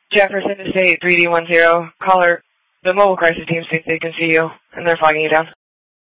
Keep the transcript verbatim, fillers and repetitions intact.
Jefferson to State three D one zero. Caller, the mobile crisis team thinks they can see you, and they're flagging you down.